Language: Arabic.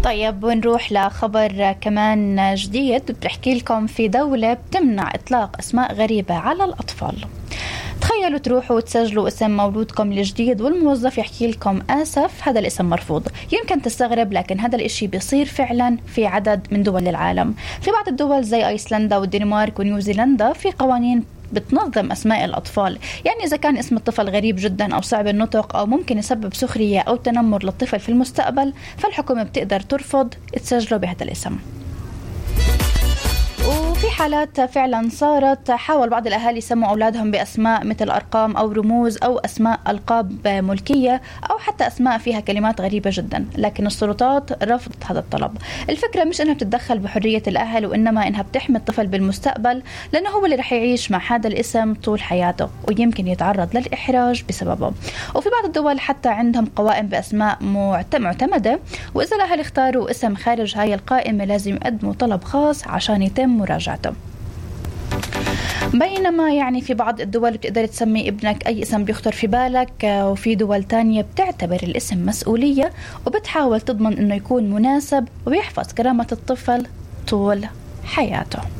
طيب ونروح لخبر كمان جديد بحكي لكم في دولة بتمنع إطلاق أسماء غريبة على الأطفال. تخيلوا تروحوا وتسجلوا اسم مولودكم الجديد والموظف يحكي لكم آسف هذا الاسم مرفوض. يمكن تستغرب لكن هذا الاشي بيصير فعلا في عدد من دول العالم. في بعض الدول زي أيسلندا والدنمارك ونيوزيلندا في قوانين بتنظم أسماء الأطفال، يعني إذا كان اسم الطفل غريب جدا أو صعب النطق أو ممكن يسبب سخرية أو تنمر للطفل في المستقبل فالحكومة بتقدر ترفض تسجله بهذا الاسم. وفي حالات فعلا صارت حاول بعض الأهالي يسموا أولادهم بأسماء مثل أرقام أو رموز أو أسماء ألقاب ملكية أو حتى أسماء فيها كلمات غريبة جدا، لكن السلطات رفضت هذا الطلب. الفكرة مش أنها بتتدخل بحرية الأهل وإنما أنها بتحمي الطفل بالمستقبل، لأنه هو اللي رح يعيش مع هذا الاسم طول حياته ويمكن يتعرض للإحراج بسببه. وفي بعض الدول حتى عندهم قوائم بأسماء معتمدة، وإذا الأهل اختاروا اسم خارج هاي القائمة لازم يقدموا طلب خاص عشان يتم مراجعته. بينما يعني في بعض الدول بتقدر تسمي ابنك أي اسم بيخطر في بالك، وفي دول تانية بتعتبر الاسم مسؤولية وبتحاول تضمن أنه يكون مناسب ويحفظ كرامة الطفل طول حياته.